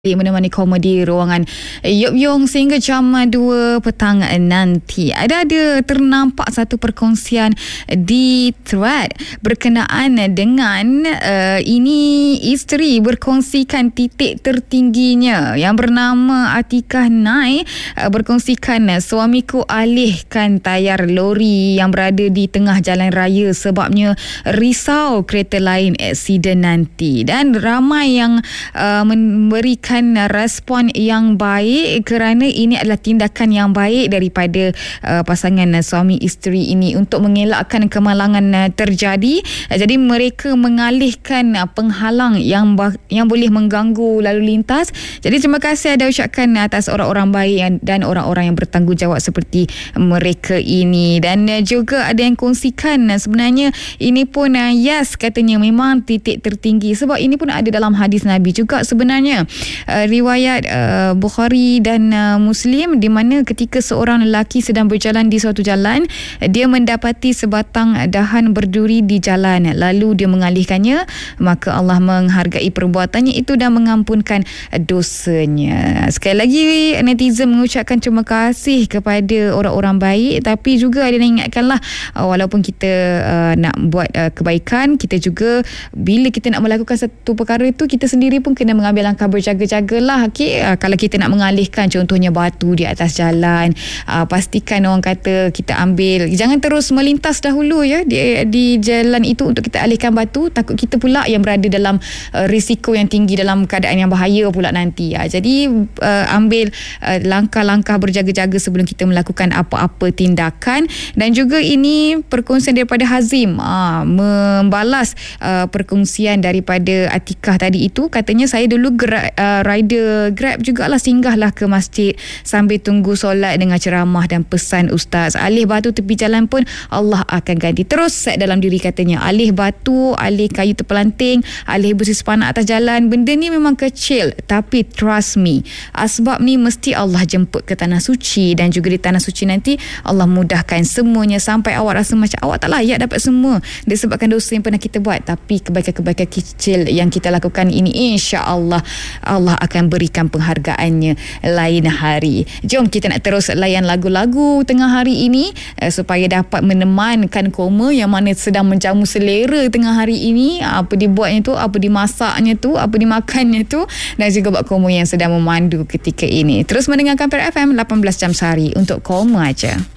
menemani komedi ruangan Yop Yong sehingga jam 2 petang nanti. Ada ternampak satu perkongsian di thread berkenaan dengan ini isteri berkongsikan titik tertingginya yang bernama Atikah Nai, berkongsikan suamiku alihkan tayar lori yang berada di tengah jalan raya sebabnya risau kereta lain aksiden nanti, dan ramai yang memberikan respon yang baik kerana ini adalah tindakan yang baik daripada pasangan suami isteri ini untuk mengelakkan kemalangan terjadi. Jadi mereka mengalihkan penghalang yang boleh mengganggu lalu lintas. Jadi terima kasih ada ucapkan atas orang-orang baik dan orang-orang yang bertanggungjawab seperti mereka ini. Dan juga ada yang kongsikan sebenarnya ini pun yes, katanya memang titik tertinggi sebab ini pun ada dalam hadis Nabi juga sebenarnya. Riwayat Bukhari dan Muslim, di mana ketika seorang lelaki sedang berjalan di suatu jalan, dia mendapati sebatang dahan berduri di jalan, lalu dia mengalihkannya, maka Allah menghargai perbuatannya itu dan mengampunkan dosanya. Sekali lagi netizen mengucapkan terima kasih kepada orang-orang baik, tapi juga ada yang ingatkanlah walaupun kita nak buat kebaikan, kita juga bila kita nak melakukan satu perkara itu, kita sendiri pun kena mengambil langkah berjaga-jagalah. Kalau kita nak mengalihkan contohnya batu di atas jalan, pastikan orang kata kita ambil, jangan terus melintas dahulu ya di jalan itu untuk kita alihkan batu, takut kita pula yang berada dalam risiko yang tinggi, dalam keadaan yang bahaya pula nanti. Jadi ambil langkah-langkah berjaga-jaga sebelum kita melakukan apa-apa tindakan. Dan juga ini perkongsian daripada Hazim membalas perkongsian daripada Atikah tadi itu. Katanya saya dulu rider Grab jugalah, singgahlah ke masjid sambil tunggu solat dengan ceramah dan pesan ustaz. Alih batu tepi jalan pun Allah akan ganti. Terus set dalam diri katanya, alih batu, alih kayu terpelanting, alih besi sepanak atas jalan, benda ni memang kecil, tapi trust me, asbab ni mesti Allah jemput ke tanah suci, dan juga di tanah suci nanti Allah mudahkan semuanya sampai awak rasa macam awak tak layak dapat semua disebabkan dosa yang pernah kita buat. Tapi kebaikan-kebaikan kecil yang kita lakukan ini, insya-Allah Allah akan berikan penghargaannya lain hari. Jom kita nak terus layan lagu-lagu tengah hari ini supaya dapat menemankan koma yang mana sedang menjamu selera tengah hari ini. Apa dibuatnya tu, apa dimasaknya tu, apa dimakannya tu, dan juga buat koma yang sedang memandu ketika ini. Terus mendengarkan Pera FM 18 jam sehari untuk koma aja.